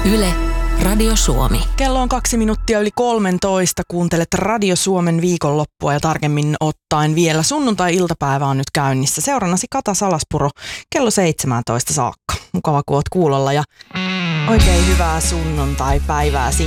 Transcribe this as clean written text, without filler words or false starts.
Yle, Radio Suomi. Kello on 2 minuuttia yli 13. Kuuntelet Radio Suomen viikonloppua ja tarkemmin ottaen vielä sunnuntai-iltapäivä on nyt käynnissä. Seurannasi Kata Salaspuro kello 17 saakka. Mukava kun oot kuulolla ja oikein hyvää sunnuntai-päivää